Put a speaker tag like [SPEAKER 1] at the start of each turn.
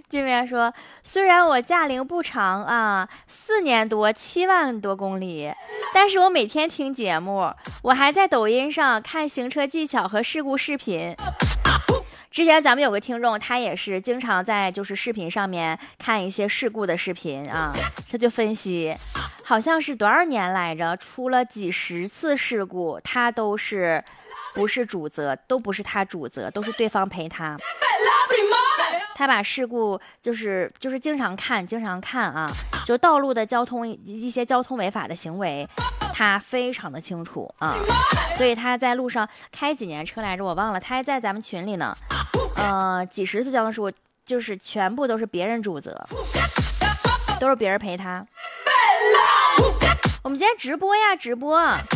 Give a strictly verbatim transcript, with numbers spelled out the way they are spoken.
[SPEAKER 1] 对面说，虽然我驾龄不长啊，四年多，七万多公里，但是我每天听节目，我还在抖音上看行车技巧和事故视频。之前咱们有个听众，他也是经常在就是视频上面看一些事故的视频啊，他就分析，好像是多少年来着，出了几十次事故，他都是不是主责，都不是他主责，都是对方陪他。他把事故就是就是经常看经常看啊，就道路的交通一些交通违法的行为，他非常的清楚啊，所以他在路上开几年车来着，我忘了，他还在咱们群里呢。呃，几十次交通事故，就是全部都是别人主责，都是别人陪他。我们今天直播呀，直播。